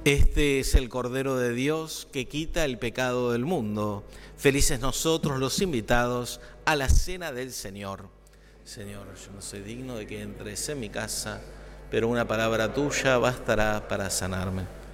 Este es el Cordero de Dios que quita el pecado del mundo. Felices nosotros los invitados a la cena del Señor. Señor, yo no soy digno de que entres en mi casa, pero una palabra tuya bastará para sanarme.